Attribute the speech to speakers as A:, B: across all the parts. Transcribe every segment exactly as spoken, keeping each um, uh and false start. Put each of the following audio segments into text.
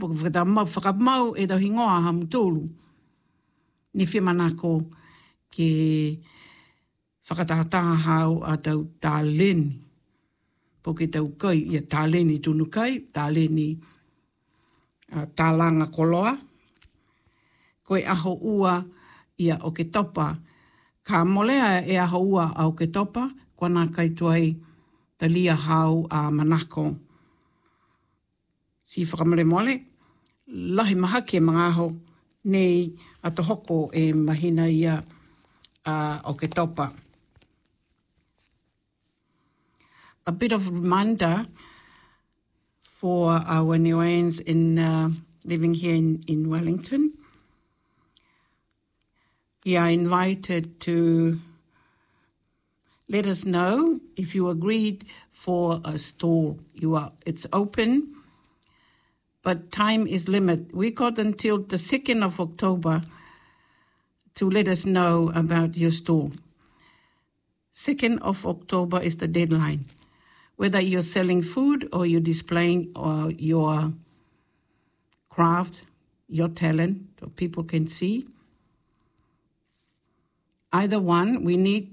A: po whakamau e tau hingoa ha mutulu. Ni whimanako ke whakatātaha hau a tau tāleni. Po ke tau kai, ia tāleni tunu kai, tāleni uh, tālanga koloa. Koe aho ua ia o ke topa. Ka molea e aho ua au ke topa, kua nā kai tuai ta lia hau a manako. Si whakamole mole, lahi mahake mga aho nei ato hoko e mahina ia uh, o ke topa. A bit of reminder for our Niueans in uh, living here in, in Wellington. You are invited to let us know if you agreed for a stall. You are, it's open, but time is limited. We got until the second of October to let us know about your stall. second of October is the deadline. Whether you're selling food or you're displaying or your craft, your talent, so people can see. Either one, we need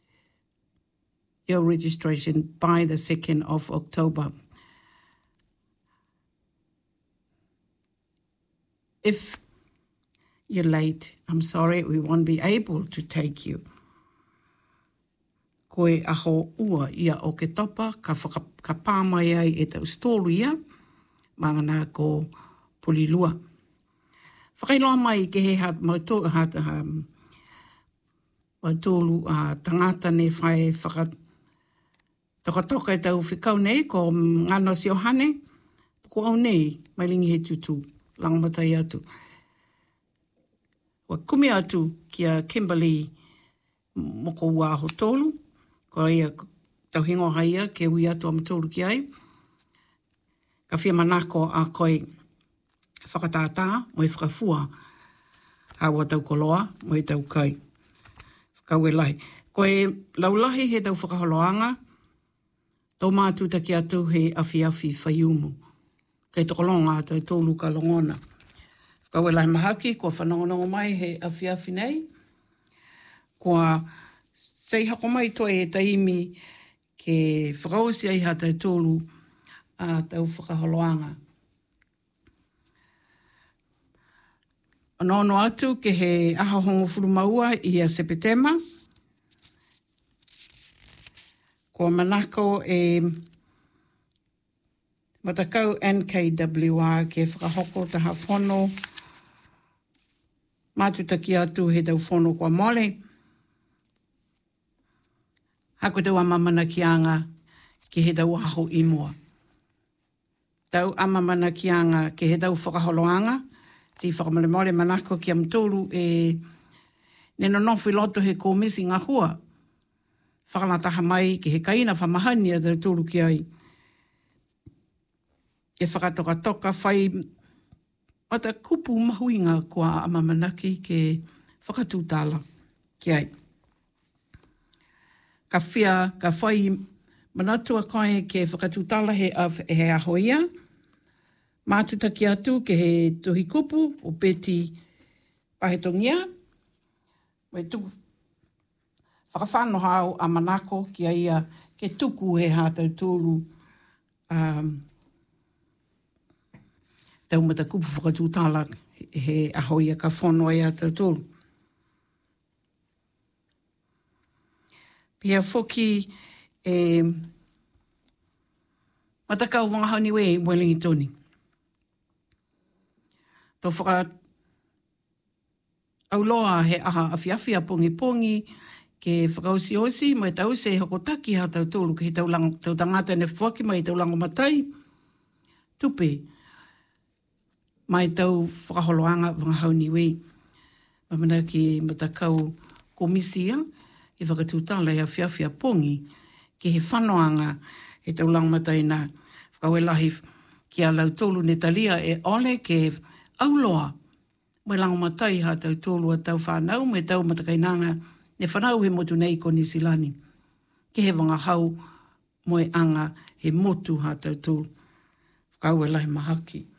A: your registration by the second of October. If you're late, I'm sorry, we won't be able to take you. Koe aho ua ia o ke topa, ka, whaka, ka pāmai ai e tau stolu ia, mangana ko pulilua. Whakailoa mai ke he hat mautolu hat, um, mautolu a uh, tangata ne whae whakat toka e tau whikau nei, ko ngano si ohane, ko au nei, mai lingi he tutu, langamatai atu. Wa kumi atu kia Kimberley moko ua aho tolu, ko ia tau hingo haia ke ui atu am tolu ki ai. Ka whia manako a koe whakatātā, mo i whakafua, hawa tau koloa, mo i tau kai. Whakau e lai. Koe laulahi he tau whakaholoanga, tau mātu taki atu he awhi awhi whaiumu. Kei tokolonga tau tolu ka longona. Whakau e lai mahaki, kua whanongonongo mai he awhi awhi nei. Kua sei hako mai toi e taimi ke whakausi ai ha tau tolu a tau whakaholoanga. Anono atu ke he aha hongo furumaua i a Sepetema. Kua manako e matakau N K W R ke whakahoko taha whono. Mātutaki atu he tau whono kua mole. Hako tau amamana ki anga ke he tau aho imua. Tau amamana ki anga ke he tau whakaholoanga. Si whakamale mole manako ki am tolu e neno nofi loto he kōmisi ngā hua. Whakanataha mai ki he kaina whamahani a tau tolu ki ai. E whakatoka toka whai mata kupu mahuinga kua amamanaki ke whakatūtala ki ai. Ka whia, ka whai manatua koe ke whakatūtala he, he ahoia. Mātutaki atu ke he tuhi kupu o peti pahetongia. Mai tuku whakawhanoha au a manako ki a ia ke tuku he hātau tōru um, tau mata kupu whakatūtala he ahoia ka whanua i hātau tōru. Pia whoki e matakau wangahani we Wellingtoni. Tō whaka auloa he aha awhiawhi a pongi pongi ke whakausi osi, mai tau se hokotaki ha tau tōru ke he tau, lang, tau tangata ne whaki mai tau lango matai. Tupe, mai tau whakaholoanga wangahauni wei. Mamana ki matakau komisia, e whakatūtala he awhiawhi a pongi ke he whanoanga he tau lango matai na whakawelahi ki a lau tōru ne talia e ole ke auloa, mai lango matai ha tau tōlu a tau whanau, me tau matakainanga, ne whanau he motu nei ko Nisilani. Ke he wanga hau, moe anga he motu ha tau tōlu. Whakau e lahi mahaki.